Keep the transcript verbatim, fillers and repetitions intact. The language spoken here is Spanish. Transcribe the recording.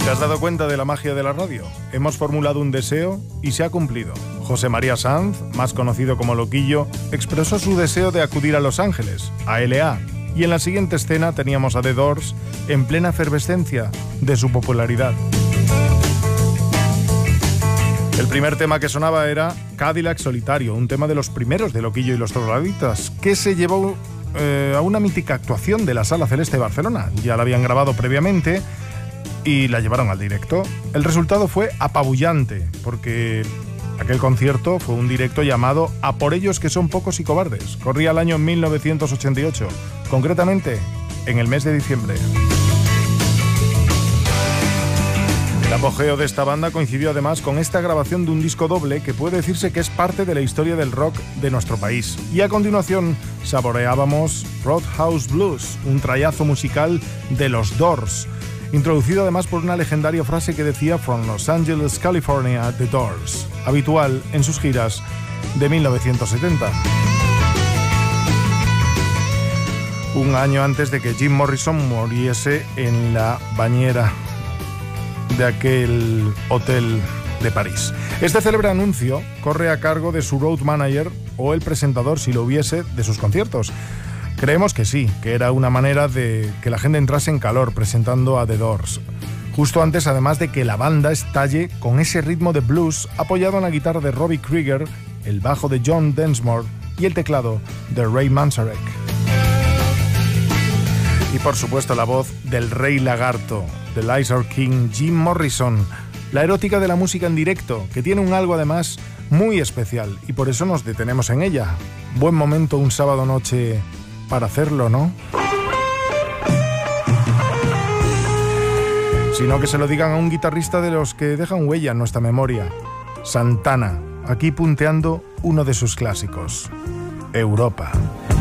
¿Te has dado cuenta de la magia de la radio? Hemos formulado un deseo y se ha cumplido. José María Sanz, más conocido como Loquillo, expresó su deseo de acudir a Los Ángeles, a L A, y en la siguiente escena teníamos a The Doors en plena efervescencia de su popularidad. El primer tema que sonaba era Cadillac Solitario, un tema de los primeros de Loquillo y los Trogloditas, que se llevó eh, a una mítica actuación de la Sala Celeste de Barcelona. Ya la habían grabado previamente y la llevaron al directo. El resultado fue apabullante, porque aquel concierto fue un directo llamado A por ellos que son pocos y cobardes. Corría el año mil novecientos ochenta y ocho, concretamente en el mes de diciembre. El apogeo de esta banda coincidió además con esta grabación de un disco doble que puede decirse que es parte de la historia del rock de nuestro país. Y a continuación saboreábamos Roadhouse Blues, un trayazo musical de los Doors, introducido además por una legendaria frase que decía From Los Angeles, California, The Doors, habitual en sus giras de mil novecientos setenta. Un año antes de que Jim Morrison muriese en la bañera de aquel hotel de París. Este célebre anuncio corre a cargo de su road manager o el presentador, si lo hubiese, de sus conciertos. Creemos que sí, que era una manera de que la gente entrase en calor presentando a The Doors. Justo antes, además de que la banda estalle con ese ritmo de blues apoyado en la guitarra de Robbie Krieger, el bajo de John Densmore y el teclado de Ray Manzarek. Y por supuesto la voz del Rey Lagarto, del Lizard King, Jim Morrison, la erótica de la música en directo, que tiene un algo además muy especial y por eso nos detenemos en ella. Buen momento un sábado noche para hacerlo, ¿no? Sino que se lo digan a un guitarrista de los que dejan huella en nuestra memoria, Santana, aquí punteando uno de sus clásicos, Europa.